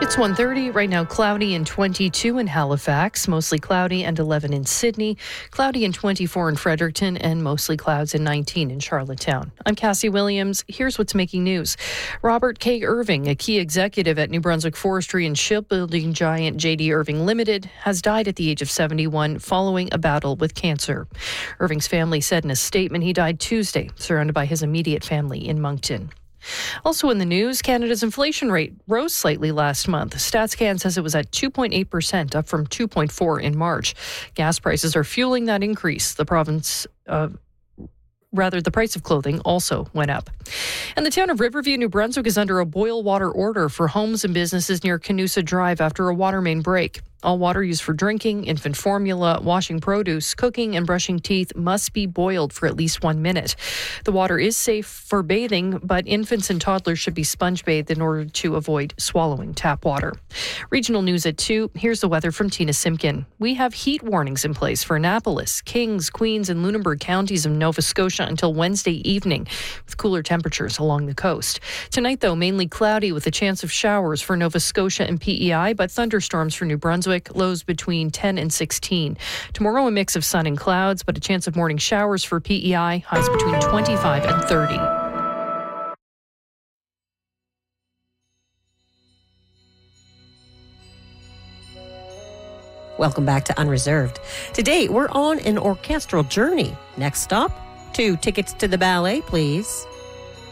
It's 1:30 right now. Cloudy and 22 in Halifax, mostly cloudy, and 11 in Sydney, cloudy and 24 in Fredericton, and mostly clouds and 19 in Charlottetown. I'm Cassie Williams. Here's what's making news. Robert K. Irving, a key executive at New Brunswick Forestry and shipbuilding giant J.D. Irving Limited, has died at the age of 71 following a battle with cancer. Irving's family said in a statement he died Tuesday, surrounded by his immediate family in Moncton. Also in the news, Canada's inflation rate rose slightly last month. StatsCan says it was at 2.8%, up from 2.4% in March. Gas prices are fueling that increase. The price of clothing also went up. And the town of Riverview, New Brunswick, is under a boil water order for homes and businesses near Canusa Drive after a water main break. All water used for drinking, infant formula, washing produce, cooking, and brushing teeth must be boiled for at least 1 minute. The water is safe for bathing, but infants and toddlers should be sponge bathed in order to avoid swallowing tap water. Regional news at 2. Here's the weather from Tina Simkin. We have heat warnings in place for Annapolis, Kings, Queens, and Lunenburg counties of Nova Scotia until Wednesday evening, with cooler temperatures along the coast. Tonight, though, mainly cloudy with a chance of showers for Nova Scotia and PEI, but thunderstorms for New Brunswick. Lows between 10 and 16. Tomorrow, a mix of sun and clouds, but a chance of morning showers for PEI, highs between 25 and 30. Welcome back to Unreserved. Today, we're on an orchestral journey. Next stop, 2 tickets to the ballet, please.